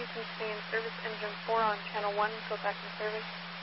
Houston, stay in service. Engine 4 on channel 1, go back in service.